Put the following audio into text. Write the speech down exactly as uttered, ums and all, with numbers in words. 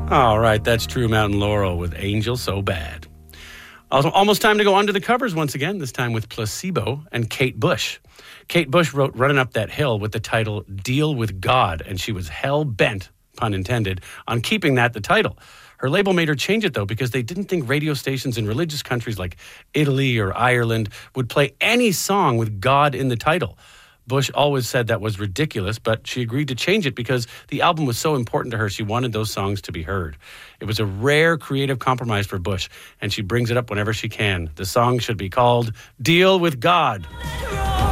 All right, that's True Mountain Laurel with Angel So Bad. Also, almost time to go under the covers once again, this time with Placebo and Kate Bush. Kate Bush wrote Running Up That Hill with the title Deal with God, and she was hell-bent, pun intended, on keeping that the title. Her label made her change it, though, because they didn't think radio stations in religious countries like Italy or Ireland would play any song with God in the title. Bush always said that was ridiculous, but she agreed to change it because the album was so important to her. She wanted those songs to be heard. It was a rare creative compromise for Bush, and she brings it up whenever she can. The song should be called Deal with God.